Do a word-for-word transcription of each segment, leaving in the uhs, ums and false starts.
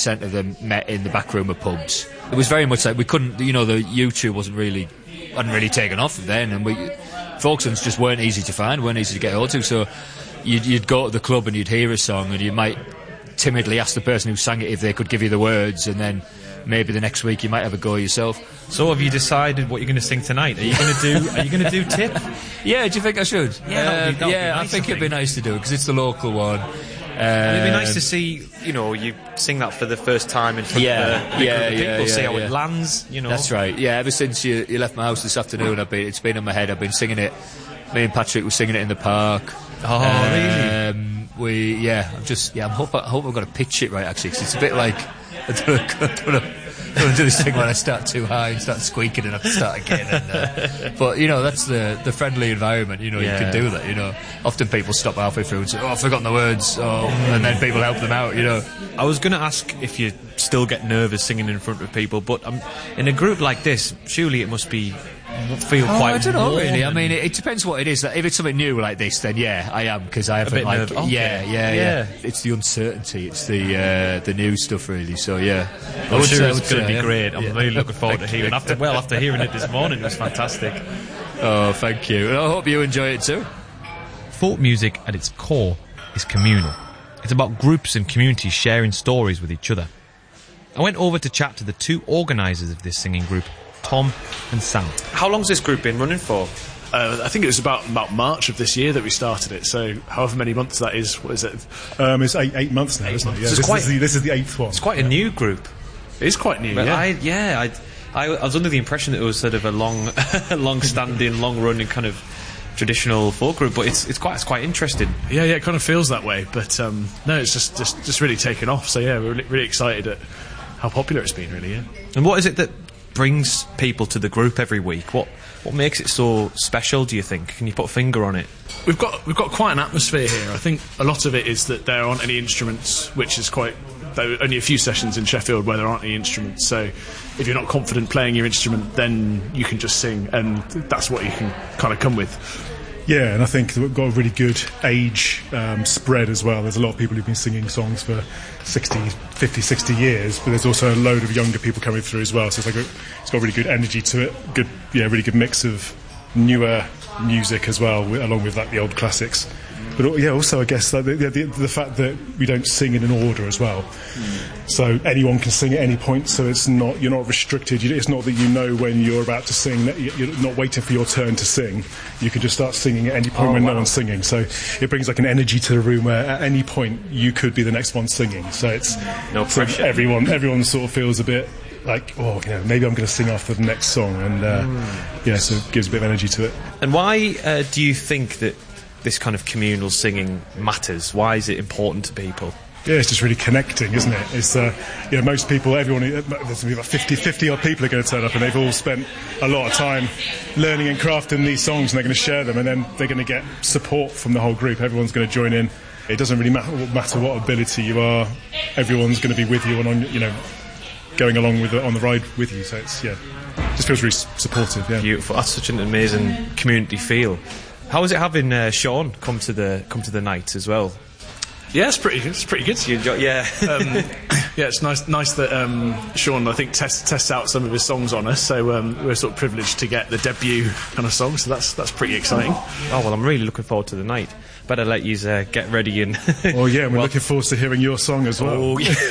percent of them met in the back room of pubs. It was very much like we couldn't, you know, the YouTube wasn't really, hadn't really taken off then, and we, folk songs just weren't easy to find, weren't easy to get hold to, so you'd, you'd go to the club and you'd hear a song and you might timidly ask the person who sang it if they could give you the words, and then maybe the next week you might have a go yourself. So have you decided what you're going to sing tonight? Are you going to do? Are you going to do Tip? Yeah, do you think I should? Yeah, that would be, that would yeah. be nice, I think I it'd think. be nice to do because it's the local one. Um, It'd be nice to see, you know, you sing that for the first time in front Yeah, of a big yeah, group of yeah, people, yeah, see how yeah. it lands, you know. That's right. Yeah, ever since you, you left my house this afternoon, I've been, it's been in my head. I've been singing it. Me and Patrick were singing it in the park. Oh, um, really? We, yeah, I'm just, yeah, I'm hope, I hope I've got to pitch it right, actually, 'cause it's a bit like, I don't know, I don't know, I don't want to do this thing when I start too high and start squeaking and have to start again. And, uh, but, you know, that's the, the friendly environment, you know, Yeah. you can do that, you know. Often people stop halfway through and say, oh, I've forgotten the words, oh, and then people help them out, you know. I was going to ask if you still get nervous singing in front of people, but um, in a group like this, surely it must be feel Oh, quite I don't know, warm really. I and- mean, it, it depends what it is. Like, if it's something new like this, then yeah, I am, because I haven't, bit like, nerve- okay. yeah, yeah, yeah, Yeah. It's the uncertainty, it's the uh, the new stuff, really. So yeah, I I'm would sure say- I it's would going to say, be yeah. great. I'm Yeah. really looking forward to Thank hearing. you. After well, after hearing it this morning, it was fantastic. Oh, thank you. And I hope you enjoy it too. Folk music at its core is communal. It's about groups and communities sharing stories with each other. I went over to chat to the two organisers of this singing group, Tom and Sam. How long's this group been running for? Uh, I think it was about, about March of this year that we started it, so however many months that is, what is it? Um, it's eight, eight months now, isn't it? Yeah, So it's this, quite- is the, this is the eighth one. It's quite a new group. It is quite new, But yeah. I, yeah, I, I, I was under the impression that it was sort of a long, long-standing, long-running kind of traditional folk group, but it's it's quite it's quite interesting. Yeah, yeah, it kind of feels that way, but um, no, it's just, just, just really taken off, so yeah, we're really, really excited at how popular it's been, really, yeah. And what is it that brings people to the group every week? What what makes it so special, do you think? Can you put a finger on it? We've got we've got quite an atmosphere here. I think a lot of it is that there aren't any instruments, which is quite. There are only a few sessions in Sheffield where there aren't any instruments. So if you're not confident playing your instrument, then you can just sing, and that's what you can kind of come with. Yeah, and I think we've got a really good age um, spread as well. There's a lot of people who've been singing songs for sixty, fifty, sixty years, but there's also a load of younger people coming through as well. So it's, like a, it's got really good energy to it. Good, yeah, really good mix of newer music as well, wi- along with like the old classics. But al- yeah, also I guess like the, the, the fact that we don't sing in an order as well. Mm. So anyone can sing at any point. So it's not you're not restricted. You, it's not that you know when you're about to sing. That you- you're not waiting for your turn to sing. You can just start singing at any point Oh, when wow. no one's singing. So it brings like an energy to the room where at any point you could be the next one singing. So it's No so pressure. everyone everyone sort of feels a bit like, oh, you know, maybe I'm going to sing after the next song, and uh, Mm. yeah, so it gives a bit of energy to it. And why uh, do you think that this kind of communal singing matters? Why is it important to people? Yeah, it's just really connecting, isn't it? It's, uh, you know, most people, everyone, there's going to be about fifty, fifty odd people are going to turn up, and they've all spent a lot of time learning and crafting these songs, and they're going to share them, and then they're going to get support from the whole group. Everyone's going to join in. It doesn't really matter, matter what ability you are. Everyone's going to be with you and on, you know, going along with the, on the ride with you. So it's, yeah, it just feels really s- supportive. Yeah. Beautiful. That's such an amazing community feel. How is it having uh, Sean come to the come to the night as well? Yeah, it's pretty. It's pretty good. You enjoy, yeah. um, yeah, it's nice. Nice that um, Sean, I think, tests tests out some of his songs on us. So um, we're sort of privileged to get the debut kind of song. So that's that's pretty exciting. Oh well, I'm really looking forward to the night. Better let you uh, get ready and. Oh yeah, and we're Well- looking forward to hearing your song as well. Oh, yeah.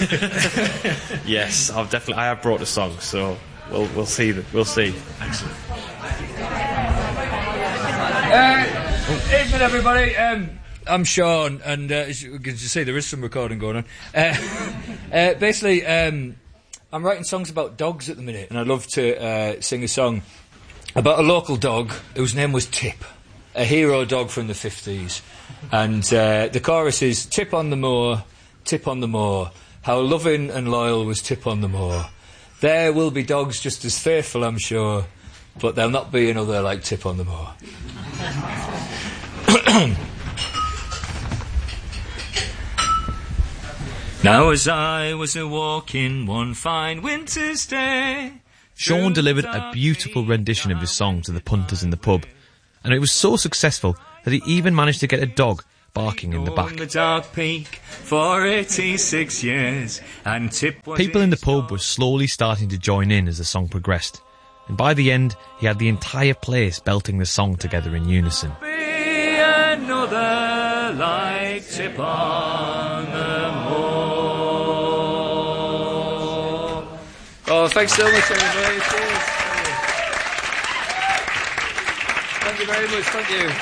Yes, I've definitely. I have brought a song, so we'll we'll see. The, we'll see. Excellent. Uh, evening, everybody. Um, I'm Sean, and uh, as you can see, there is some recording going on. Uh, uh, basically, um, I'm writing songs about dogs at the minute, and I'd love to uh, sing a song about a local dog whose name was Tip, a hero dog from the fifties. And uh, the chorus is, Tip on the moor, Tip on the moor, how loving and loyal was Tip on the moor. There will be dogs just as faithful, I'm sure, but there'll not be another like Tip on the moor. Now as I was a walking one fine winter's day, Sean delivered a beautiful rendition of his song to the punters in the pub, and it was so successful that he even managed to get a dog barking in the back. On the dark peak for eighty-six years, and Tip was People in the pub were slowly starting to join in as the song progressed, and by the end he had the entire place belting the song together in unison. Be another like Tip on the moor. Oh, thanks so much, everybody. Cheers. Thank you very much. Thank you.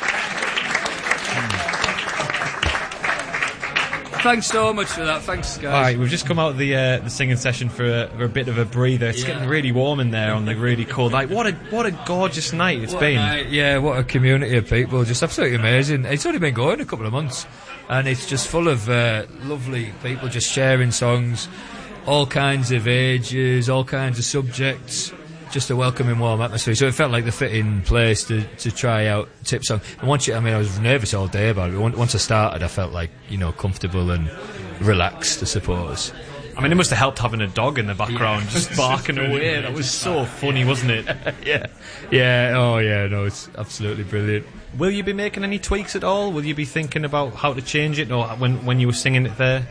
Thanks so much for that. Thanks, guys. All right, we've just come out of the uh, the singing session for a, for a bit of a breather. It's Yeah. getting really warm in there on the really cold night. What a what a gorgeous night it's What been. a night. Yeah, what a community of people. Just absolutely amazing. It's only been going a couple of months, and it's just full of uh, lovely people just sharing songs, all kinds of ages, all kinds of subjects. Just a welcoming, warm atmosphere. So it felt like the fitting place to, to try out Tip song. And once you, I mean, I was nervous all day about it. But once I started, I felt like, you know, comfortable and relaxed, I suppose. I mean, it must have helped having a dog in the background just barking away. That was so funny, wasn't it? Yeah, yeah. Oh, yeah. No, it's absolutely brilliant. Will you be making any tweaks at all? Will you be thinking about how to change it, or when when you were singing it there?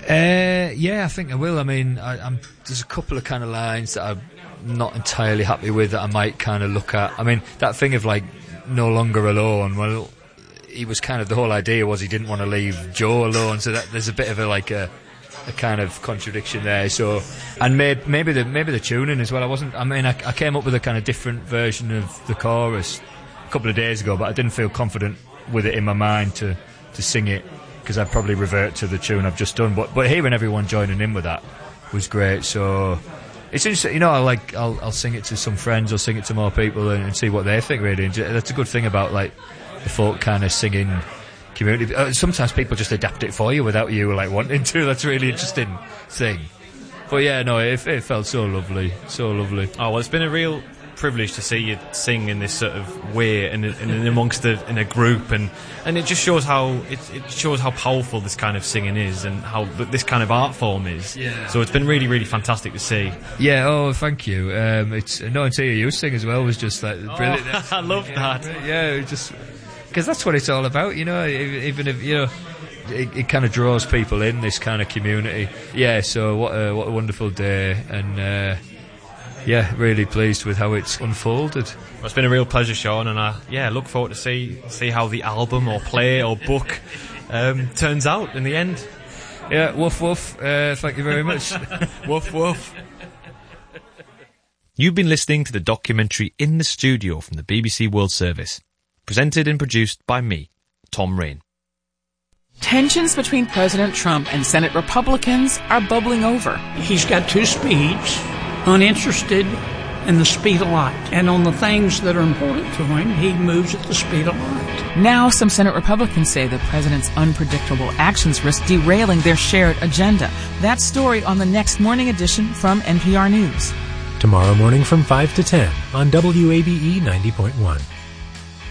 Uh, yeah, I think I will. I mean, I, I'm, there's a couple of kind of lines that I'm not entirely happy with that I might kind of look at. I mean, that thing of like no longer alone. Well, he was kind of, the whole idea was he didn't want to leave Joe alone. So that there's a bit of a like a, a kind of contradiction there. So, and may, maybe the maybe the tuning as well. I wasn't. I mean, I, I came up with a kind of different version of the chorus a couple of days ago, but I didn't feel confident with it in my mind to to sing it, because I'd probably revert to the tune I've just done. But but hearing everyone joining in with that was great. So it's interesting, you know. I like I'll I'll sing it to some friends, I'll sing it to more people, and, and see what they think. Really, and that's a good thing about like the folk kind of singing community. Uh, sometimes people just adapt it for you without you like wanting to. That's a really interesting thing. But yeah, no, it, it felt so lovely, so lovely. Oh well, it's been a real privilege to see you sing in this sort of way and in, in amongst the, in a group, and and it just shows how it, it shows how powerful this kind of singing is and how th- this kind of art form is. Yeah. So it's been really really fantastic to see. Yeah. Oh, thank you. Um, it's no, and to hear you sing as well was just like brilliant. Oh, I love that. Yeah, it just because that's what it's all about, you know. Even if you know. It, it kind of draws people in, this kind of community. Yeah, so what a, what a wonderful day, and uh, yeah, really pleased with how it's unfolded. Well, it's been a real pleasure, Sean, and I yeah look forward to see see how the album or play or book um, turns out in the end. Yeah, woof woof. Uh, thank you very much. Woof woof. You've been listening to the documentary In the Studio from the B B C World Service, presented and produced by me, Tom Rain. Tensions between President Trump and Senate Republicans are bubbling over. He's got two speeds, uninterested in the speed of light. And on the things that are important to him, he moves at the speed of light. Now some Senate Republicans say the president's unpredictable actions risk derailing their shared agenda. That story on the next morning edition from N P R News. Tomorrow morning from five to ten on W A B E ninety point one.